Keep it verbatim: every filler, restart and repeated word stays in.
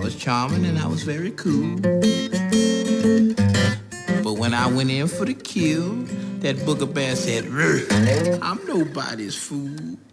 was charming and I was very cool. But when I went in for the kill, that booger bear said, "Rrr, I'm nobody's fool."